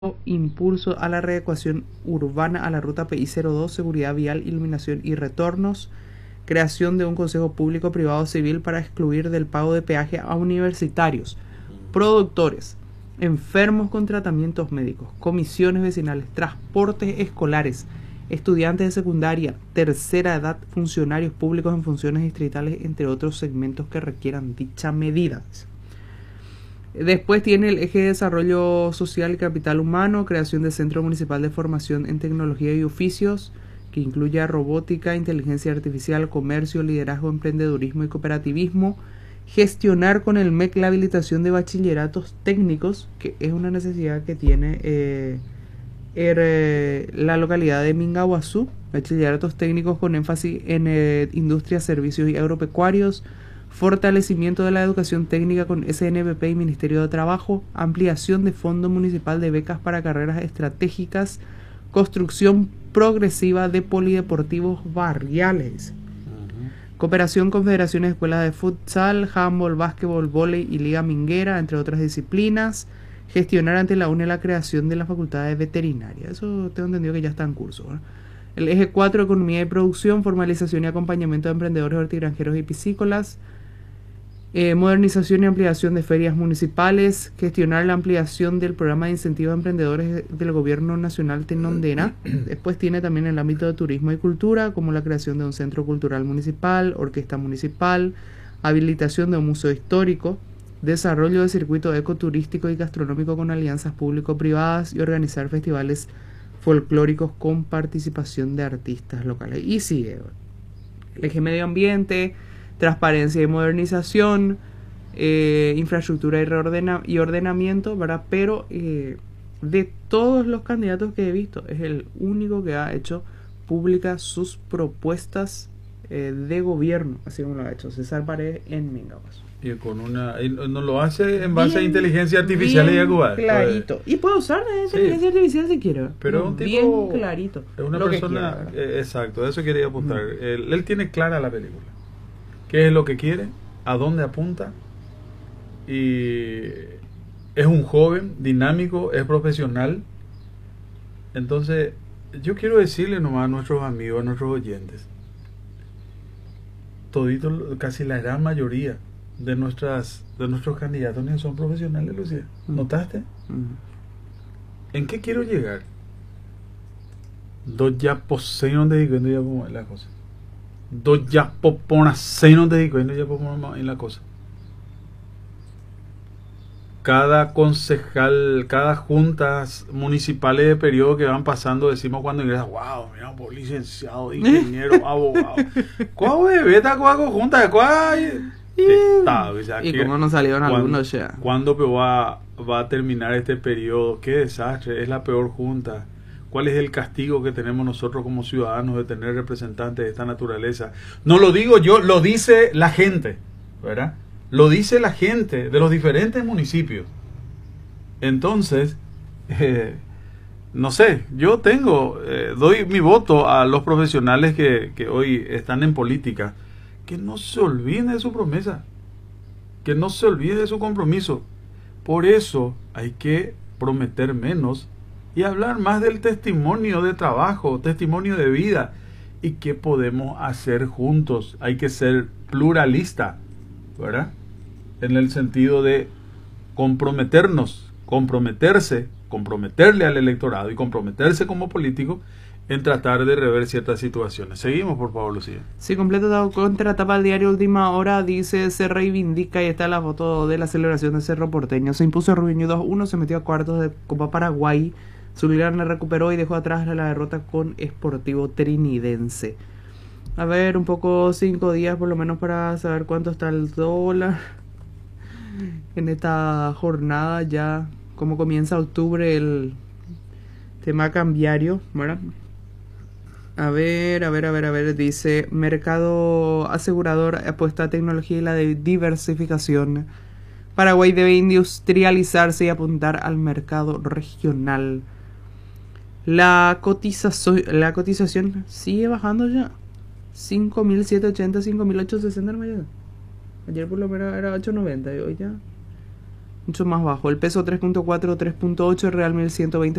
impulso a la readecuación urbana a la ruta PI02, seguridad vial, iluminación y retornos, creación de un consejo público-privado civil para excluir del pago de peaje a universitarios, productores, enfermos con tratamientos médicos, comisiones vecinales, transportes escolares, estudiantes de secundaria, tercera edad, funcionarios públicos en funciones distritales, entre otros segmentos que requieran dicha medida. Después tiene el eje de desarrollo social y capital humano, creación de Centro Municipal de Formación en Tecnología y Oficios, que incluya robótica, inteligencia artificial, comercio, liderazgo, emprendedurismo y cooperativismo. Gestionar con el MEC la habilitación de bachilleratos técnicos, que es una necesidad que tiene la localidad de Mingaguazú, bachilleratos técnicos con énfasis en industrias, servicios y agropecuarios. Fortalecimiento de la educación técnica con SNPP y Ministerio de Trabajo, ampliación de Fondo Municipal de Becas para carreras estratégicas, construcción progresiva de polideportivos barriales, cooperación con federaciones de escuelas de futsal, handball, básquetbol, vóley y liga minguera, entre otras disciplinas. Gestionar ante la UNE la creación de la Facultad de Veterinaria. Eso tengo entendido que ya está en curso, ¿verdad? El eje 4, economía y producción, formalización y acompañamiento de emprendedores hortigranjeros y piscícolas. Modernización y ampliación de ferias municipales, gestionar la ampliación del programa de incentivos a emprendedores del gobierno nacional Tenondena. Después tiene también el ámbito de turismo y cultura, como la creación de un centro cultural municipal, orquesta municipal, habilitación de un museo histórico, desarrollo de circuito ecoturístico y gastronómico con alianzas público-privadas y organizar festivales folclóricos con participación de artistas locales. Y sigue el eje medio ambiente, transparencia y modernización, infraestructura y ordenamiento, ¿verdad? Pero de todos los candidatos que he visto, es el único que ha hecho públicas sus propuestas de gobierno, así como lo ha hecho César Paredes en Mingaguas. Y no lo hace en base a inteligencia artificial y Acuba. Clarito. Y puede usar la inteligencia artificial si quiere. Pero un bien tipo, clarito. Es una persona, exacto, eso quería apuntar. Él tiene clara la película. ¿Qué es lo que quiere? ¿A dónde apunta? Y es un joven, dinámico, es profesional. Entonces, yo quiero decirle nomás a nuestros amigos, a nuestros oyentes, todito, casi la gran mayoría de nuestros candidatos ni son profesionales, Lucía. ¿Notaste? ¿En qué quiero llegar? Dos ya poseen de ya la cosa. Dos ya popona senos de ya popona en la cosa. Cada concejal, cada juntas municipales de periodo que van pasando, decimos cuando ingresas, wow, mira, por licenciado, ingeniero, abogado. ¿Cuál bebé está con junta de cuál? Y cómo nos salieron algunos ya. ¿Cuándo va a terminar este periodo? Qué desastre, es la peor junta. ¿Cuál es el castigo que tenemos nosotros como ciudadanos de tener representantes de esta naturaleza? No lo digo yo, lo dice la gente, ¿verdad? Lo dice la gente de los diferentes municipios. Entonces, no sé, yo doy mi voto a los profesionales que hoy están en política, que no se olviden de su promesa, que no se olviden de su compromiso. Por eso hay que prometer menos y hablar más del testimonio de trabajo, testimonio de vida y qué podemos hacer juntos. Hay que ser pluralista, ¿verdad? En el sentido de comprometernos, comprometerle al electorado y comprometerse como político en tratar de rever ciertas situaciones. Seguimos, por favor, Lucía. Sí, completo dado contra tapa al diario Última Hora, dice, se reivindica y está la foto de la celebración de Cerro Porteño. Se impuso Rubiño 2-1, se metió a cuartos de Copa Paraguay. Zuliana recuperó y dejó atrás la derrota con Sportivo Trinidense. A ver, un poco 5 días por lo menos para saber cuánto está el dólar en esta jornada, ya como comienza octubre el tema cambiario, ¿verdad? A ver, dice, mercado asegurador apuesta a tecnología y la diversificación. Paraguay debe industrializarse y apuntar al mercado regional. La cotización sigue bajando ya. 5.780, 5.860 en mayo. Ayer por lo menos era 8.90 y hoy ya mucho más bajo. El peso 3.4, 3.8, el real 1120